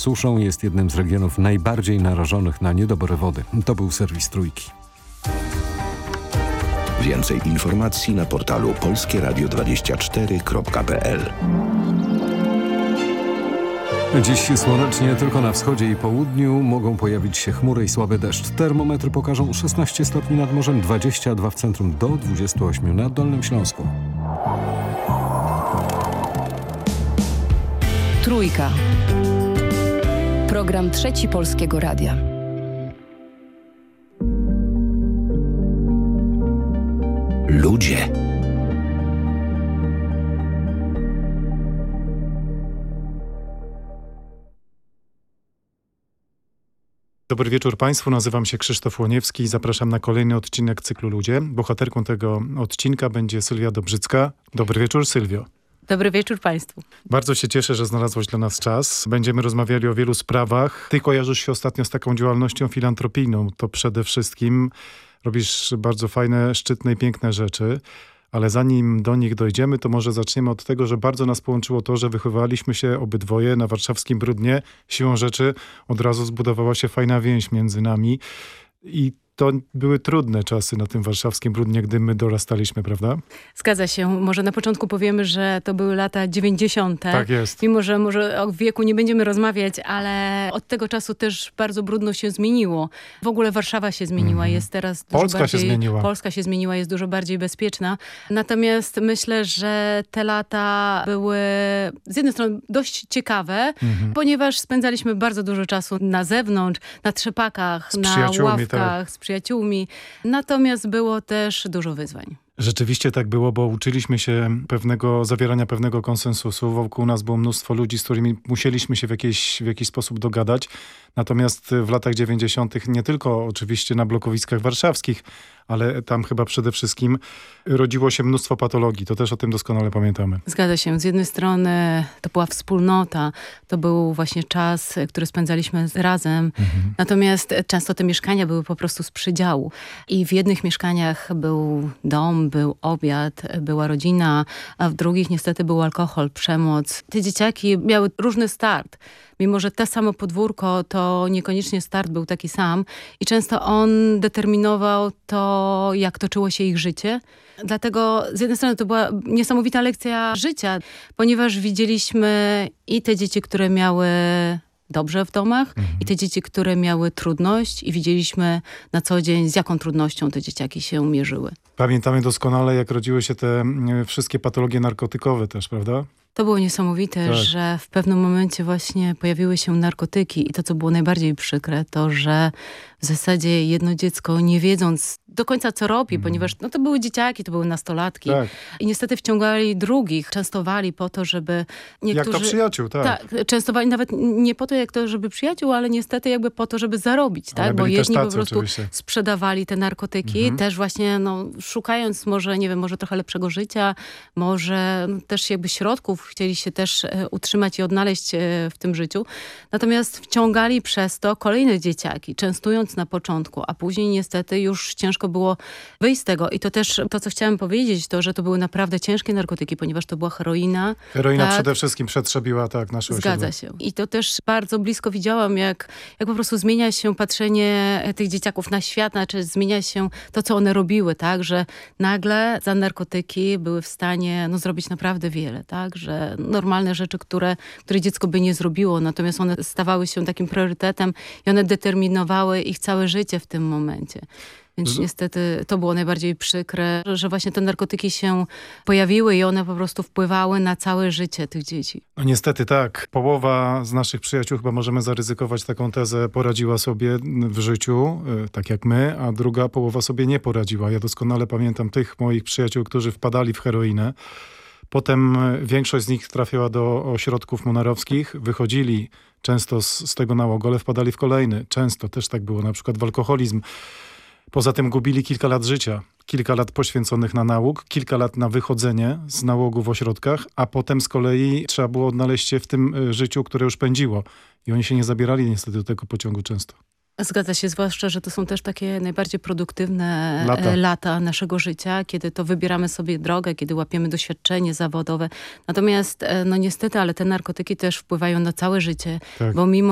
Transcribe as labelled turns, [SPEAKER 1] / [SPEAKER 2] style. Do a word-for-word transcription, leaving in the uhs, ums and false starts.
[SPEAKER 1] suszą. Jest jednym z regionów najbardziej narażonych na niedobory wody. To był serwis Trójki.
[SPEAKER 2] Więcej informacji na portalu polskie radio dwadzieścia cztery kropka p l.
[SPEAKER 1] Dziś słonecznie tylko na wschodzie i południu. Mogą pojawić się chmury i słaby deszcz. Termometry pokażą szesnaście stopni nad morzem, dwadzieścia dwa w centrum, do dwudziestu ośmiu na Dolnym Śląsku.
[SPEAKER 3] Trójka. Program Trzeci Polskiego Radia.
[SPEAKER 2] Ludzie.
[SPEAKER 4] Dobry wieczór Państwu, nazywam się Krzysztof Łoniewski i zapraszam na kolejny odcinek cyklu Ludzie. Bohaterką tego odcinka będzie Sylwia Dobrzycka. Dobry wieczór, Sylwio.
[SPEAKER 5] Dobry wieczór Państwu.
[SPEAKER 4] Bardzo się cieszę, że znalazłaś dla nas czas. Będziemy rozmawiali o wielu sprawach. Ty kojarzysz się ostatnio z taką działalnością filantropijną. To przede wszystkim robisz bardzo fajne, szczytne i piękne rzeczy. Ale zanim do nich dojdziemy, to może zaczniemy od tego, że bardzo nas połączyło to, że wychowaliśmy się obydwoje na warszawskim Brudnie. Siłą rzeczy od razu zbudowała się fajna więź między nami. I to były trudne czasy na tym warszawskim Brudnie, gdy my dorastaliśmy, prawda?
[SPEAKER 5] Zgadza się. Może na początku powiemy, że to były lata dziewięćdziesiąte.
[SPEAKER 4] Tak jest.
[SPEAKER 5] Mimo, że może o wieku nie będziemy rozmawiać, ale od tego czasu też bardzo Brudno się zmieniło. W ogóle Warszawa się zmieniła.
[SPEAKER 4] Mhm.
[SPEAKER 5] Jest teraz dużo
[SPEAKER 4] Polska
[SPEAKER 5] bardziej...
[SPEAKER 4] się zmieniła.
[SPEAKER 5] Polska się zmieniła, jest dużo bardziej bezpieczna. Natomiast myślę, że te lata były z jednej strony dość ciekawe, mhm. ponieważ spędzaliśmy bardzo dużo czasu na zewnątrz, na trzepakach, na ławkach, tak. z przyjaciółmi. Natomiast było też dużo wyzwań.
[SPEAKER 4] Rzeczywiście tak było, bo uczyliśmy się pewnego, zawierania pewnego konsensusu. Wokół nas było mnóstwo ludzi, z którymi musieliśmy się w jakiś, w jakiś sposób dogadać. Natomiast w latach dziewięćdziesiątych nie tylko oczywiście na blokowiskach warszawskich, ale tam chyba przede wszystkim rodziło się mnóstwo patologii. To też o tym doskonale pamiętamy.
[SPEAKER 5] Zgadza się. Z jednej strony to była wspólnota. To był właśnie czas, który spędzaliśmy razem. Mhm. Natomiast często te mieszkania były po prostu z przydziału. I w jednych mieszkaniach był dom, był obiad, była rodzina, a w drugich niestety był alkohol, przemoc. Te dzieciaki miały różny start. Mimo że te samo podwórko, to niekoniecznie start był taki sam i często on determinował to, jak toczyło się ich życie. Dlatego z jednej strony to była niesamowita lekcja życia, ponieważ widzieliśmy i te dzieci, które miały dobrze w domach mhm. i te dzieci, które miały trudność i widzieliśmy na co dzień, z jaką trudnością te dzieciaki się mierzyły.
[SPEAKER 4] Pamiętamy doskonale, jak rodziły się te wszystkie patologie narkotykowe też, prawda?
[SPEAKER 5] To było niesamowite, tak. że w pewnym momencie właśnie pojawiły się narkotyki i to, co było najbardziej przykre, to, że w zasadzie jedno dziecko, nie wiedząc do końca, co robi, mm. ponieważ no, to były dzieciaki, to były nastolatki
[SPEAKER 4] tak.
[SPEAKER 5] i niestety wciągali drugich, częstowali po to, żeby niektórzy...
[SPEAKER 4] Jak to przyjaciół, tak.
[SPEAKER 5] Tak, częstowali nawet nie po to, jak to, żeby przyjaciół, ale niestety jakby po to, żeby zarobić, tak? Bo jedni tacy, po prostu oczywiście. sprzedawali te narkotyki, mm-hmm. też właśnie no, szukając może, nie wiem, może trochę lepszego życia, może no, też jakby środków, chcieli się też e, utrzymać i odnaleźć e, w tym życiu. Natomiast wciągali przez to kolejne dzieciaki, częstując na początku, a później niestety już ciężko było wyjść z tego. I to też, to co chciałam powiedzieć, to, że to były naprawdę ciężkie narkotyki, ponieważ to była heroina.
[SPEAKER 4] Heroina
[SPEAKER 5] tak,
[SPEAKER 4] przede wszystkim przetrzebiła tak nasze
[SPEAKER 5] Zgadza
[SPEAKER 4] osiedle.
[SPEAKER 5] się. I to też bardzo blisko widziałam, jak, jak po prostu zmienia się patrzenie tych dzieciaków na świat, znaczy zmienia się to, co one robiły, tak, że nagle za narkotyki były w stanie no, zrobić naprawdę wiele, tak, że normalne rzeczy, które, które dziecko by nie zrobiło, natomiast one stawały się takim priorytetem i one determinowały ich całe życie w tym momencie. Więc niestety to było najbardziej przykre, że właśnie te narkotyki się pojawiły i one po prostu wpływały na całe życie tych dzieci.
[SPEAKER 4] No niestety tak. Połowa z naszych przyjaciół, chyba możemy zaryzykować taką tezę, poradziła sobie w życiu, tak jak my, a druga połowa sobie nie poradziła. Ja doskonale pamiętam tych moich przyjaciół, którzy wpadali w heroinę. Potem większość z nich trafiła do ośrodków monarowskich, wychodzili często z, z tego nałogu, ale wpadali w kolejny. Często też tak było, na przykład w alkoholizm. Poza tym gubili kilka lat życia, kilka lat poświęconych na nauk, kilka lat na wychodzenie z nałogu w ośrodkach, a potem z kolei trzeba było odnaleźć się w tym życiu, które już pędziło. I oni się nie zabierali niestety do tego pociągu często.
[SPEAKER 5] Zgadza się, zwłaszcza, że to są też takie najbardziej produktywne
[SPEAKER 4] lata.
[SPEAKER 5] lata naszego życia, kiedy to wybieramy sobie drogę, kiedy łapiemy doświadczenie zawodowe. Natomiast, no niestety, ale te narkotyki też wpływają na całe życie,
[SPEAKER 4] tak.
[SPEAKER 5] bo mimo